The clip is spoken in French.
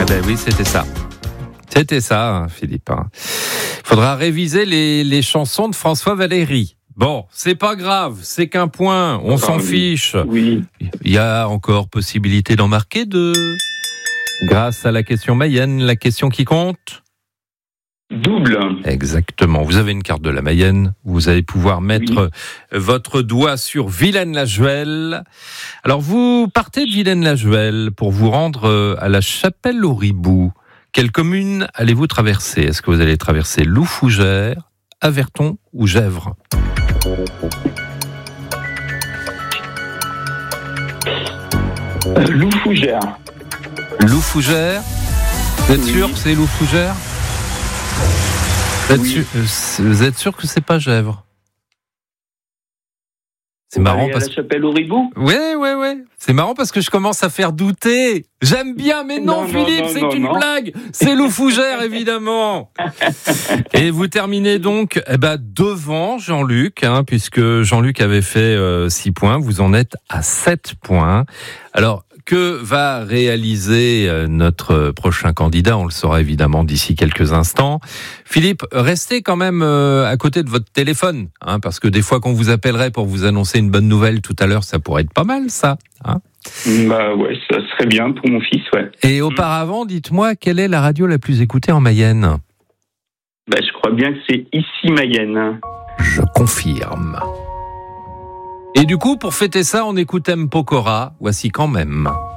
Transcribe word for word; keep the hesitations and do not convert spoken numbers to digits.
Eh ben oui, c'était ça. C'était ça, hein, Philippe. Il hein. faudra réviser les, les chansons de François Valéry. Bon, c'est pas grave, c'est qu'un point, on ah, s'en oui. fiche. Oui. Il y a encore possibilité d'en marquer deux. Grâce à la question Mayenne, la question qui compte ? Double. Exactement. Vous avez une carte de la Mayenne. Vous allez pouvoir mettre oui. votre doigt sur Vilaine-la-Juhel. Alors, vous partez de Vilaine-la-Juhel pour vous rendre à la Chapelle-au-Ribou. Quelle commune allez-vous traverser ? Est-ce que vous allez traverser Loufougères, Averton ou Gesvres ? euh, Loufougères. Loufougères ? Vous êtes oui. sûr que c'est Loufougères ? Vous êtes, oui. sûr, vous êtes sûr que c'est pas Gesvres ? C'est marrant parce que... la Chapelle-au-Ribou ? Ouais, ouais, ouais. C'est marrant parce que je commence à faire douter. J'aime bien, mais non, non Philippe, non, non, c'est non, une non. blague. C'est Loufougères, évidemment. Et vous terminez donc eh ben, devant Jean-Luc, hein, puisque Jean-Luc avait fait euh, six points. Vous en êtes à sept points. Alors, que va réaliser notre prochain candidat ? On le saura évidemment d'ici quelques instants. Philippe, restez quand même à côté de votre téléphone, hein, parce que des fois qu'on vous appellerait pour vous annoncer une bonne nouvelle tout à l'heure, ça pourrait être pas mal, ça. Hein ? Bah ouais, ça serait bien pour mon fils, ouais. Et auparavant, dites-moi, quelle est la radio la plus écoutée en Mayenne ? Bah je crois bien que c'est ici Mayenne. Je confirme. Et du coup, pour fêter ça, on écoute M. Pokora. Voici quand même.